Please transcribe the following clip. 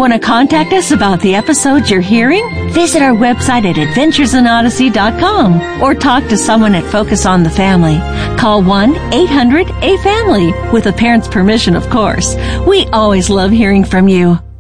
Want to contact us about the episodes you're hearing? Visit our website at adventuresinodyssey.com or talk to someone at Focus on the Family. Call 1-800-A-FAMILY with a parent's permission, of course. We always love hearing from you.